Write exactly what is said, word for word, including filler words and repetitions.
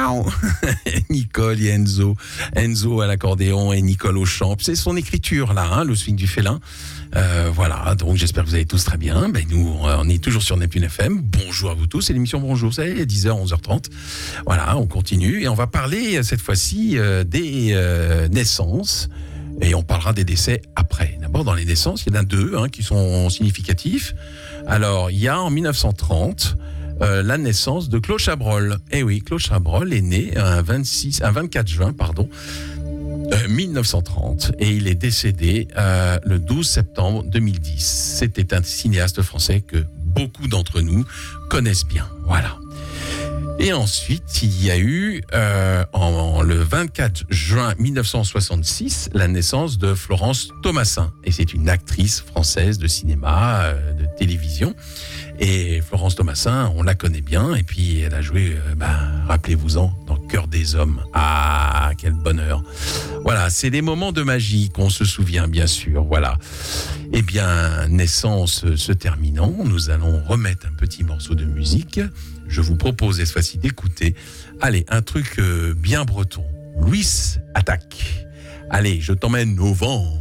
Miaou. Nicole et Enzo. Enzo à l'accordéon et Nicole au chant. C'est son écriture là, hein, le swing du félin. Euh, voilà, donc j'espère que vous allez tous très bien. Ben, nous, on est toujours sur Neptune F M. Bonjour à vous tous, c'est l'émission Bonjour, ça y est, il est dix heures, onze heures trente. Voilà, on continue et on va parler cette fois-ci euh, des euh, naissances. Et on parlera des décès après. D'abord, dans les naissances, il y en a deux hein, qui sont significatifs. Alors, il y a en dix-neuf cent trente euh, la naissance de Claude Chabrol. Eh oui, Claude Chabrol est né un, vingt-six, un vingt-quatre juin pardon, euh, dix-neuf cent trente et il est décédé euh, le douze septembre deux mille dix. C'était un cinéaste français que beaucoup d'entre nous connaissent bien. Voilà. Et ensuite, il y a eu, euh, en, en, le vingt-quatre juin dix-neuf cent soixante-six, la naissance de Florence Thomassin. Et c'est une actrice française de cinéma, euh, de télévision. Et Florence Thomassin, on la connaît bien. Et puis, elle a joué, euh, ben, rappelez-vous-en, dans Cœur des hommes. Ah, quel bonheur. Voilà, c'est des moments de magie qu'on se souvient, bien sûr. Voilà. Eh bien, naissance se terminant, nous allons remettre un petit morceau de musique. Je vous propose cette fois-ci d'écouter, allez, un truc euh, bien breton. Louis attaque. Allez, je t'emmène au vent.